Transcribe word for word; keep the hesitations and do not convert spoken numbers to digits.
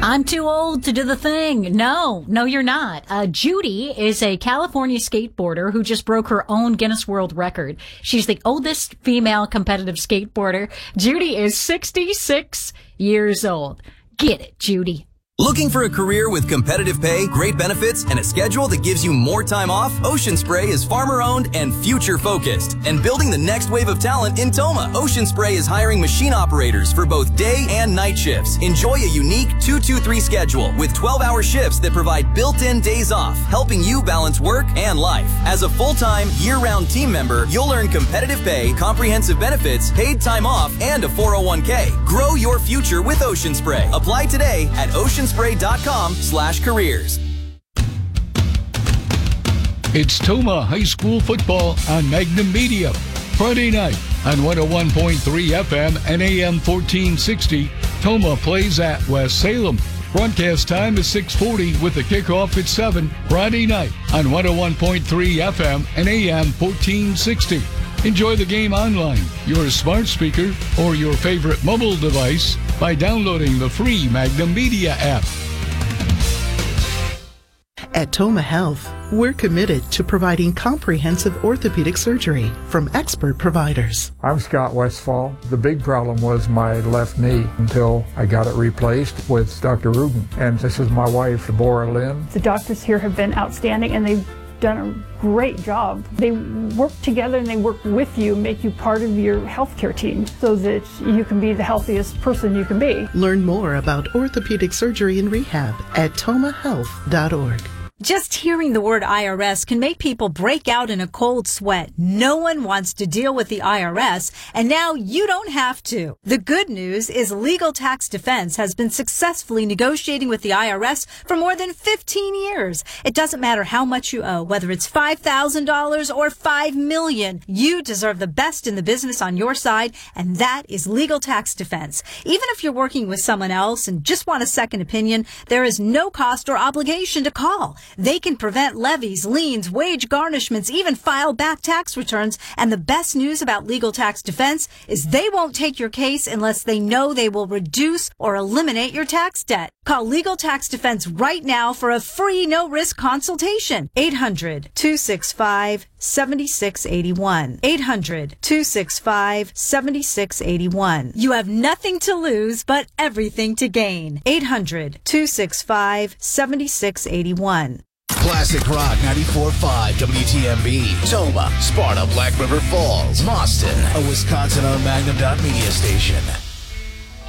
I'm too old to do the thing. No, no, you're not. Uh, Judy is a California skateboarder who just broke her own Guinness World Record. She's the oldest female competitive skateboarder. Judy is sixty-six years old. Get it, Judy. Looking for a career with competitive pay, great benefits, and a schedule that gives you more time off? Ocean Spray is farmer-owned and future-focused and building the next wave of talent in Toma. Ocean Spray is hiring machine operators for both day and night shifts. Enjoy a unique two two three schedule with twelve-hour shifts that provide built-in days off, helping you balance work and life. As a full-time, year-round team member, you'll earn competitive pay, comprehensive benefits, paid time off, and a four oh one k. Grow your future with Ocean Spray. Apply today at ocean spray dot com slash careers. It's Toma High School football on Magnum Media. Friday night on one oh one point three F M and A M fourteen sixty. Toma plays at West Salem. Broadcast time is six forty with the kickoff at seven. Friday night on one oh one point three F M and A M fourteen sixty. Enjoy the game online, your smart speaker, or your favorite mobile device by downloading the free Magnum Media app. At Toma Health, we're committed to providing comprehensive orthopedic surgery from expert providers. I'm Scott Westfall. The big problem was my left knee until I got it replaced with Doctor Rubin. And this is my wife, Deborah Lynn. The doctors here have been outstanding, and they've done a great job. They work together and they work with you, make you part of your healthcare team so that you can be the healthiest person you can be. Learn more about orthopedic surgery and rehab at toma health dot org. Just hearing the word I R S can make people break out in a cold sweat. No one wants to deal with the I R S, and now you don't have to. The good news is Legal Tax Defense has been successfully negotiating with the I R S for more than fifteen years. It doesn't matter how much you owe, whether it's five thousand dollars or five million dollars. You deserve the best in the business on your side, and that is Legal Tax Defense. Even if you're working with someone else and just want a second opinion, there is no cost or obligation to call. They can prevent levies, liens, wage garnishments, even file back tax returns. And the best news about Legal Tax Defense is they won't take your case unless they know they will reduce or eliminate your tax debt. Call Legal Tax Defense right now for a free no-risk consultation. eight hundred, two six five, seven six eight one. eight hundred, two six five, seven six eight one. You have nothing to lose but everything to gain. eight hundred, two six five, seven six eight one. Classic Rock ninety-four point five W T M B. Toma, Sparta, Black River Falls, Boston. A Wisconsin-owned Magnum Media station.